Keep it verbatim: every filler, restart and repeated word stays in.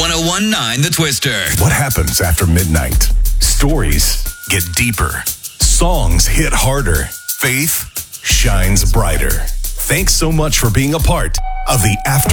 ten nineteen The Twister. What happens after midnight? Stories get deeper. Songs hit harder. Faith shines brighter. Thanks so much for being a part of the After